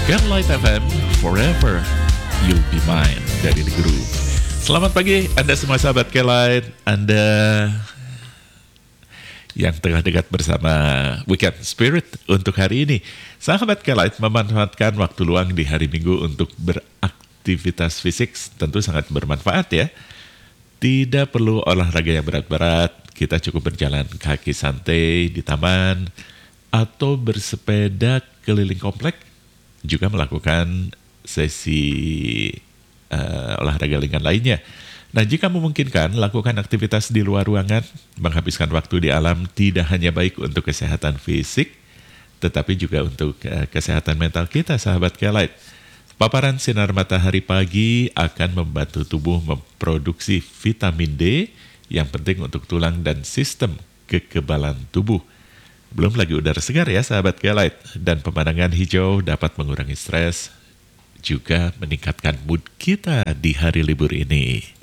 Light FM, Forever You'll Be Mine dari The Groove. Selamat pagi Anda semua sahabat Light, Anda yang tengah dekat bersama Weekend Spirit untuk hari ini. Sahabat Light memanfaatkan waktu luang di hari Minggu untuk beraktivitas fisik, tentu sangat bermanfaat ya. Tidak perlu olahraga yang berat-berat, kita cukup berjalan kaki santai di taman atau bersepeda keliling komplek, juga melakukan sesi olahraga ringan lainnya. Nah, jika memungkinkan, lakukan aktivitas di luar ruangan. Menghabiskan waktu di alam tidak hanya baik untuk kesehatan fisik, tetapi juga untuk kesehatan mental kita, sahabat Light. Paparan sinar matahari pagi akan membantu tubuh memproduksi vitamin D yang penting untuk tulang dan sistem kekebalan tubuh. Belum lagi udara segar ya sahabat Light, dan pemandangan hijau dapat mengurangi stres, juga meningkatkan mood kita di hari libur ini.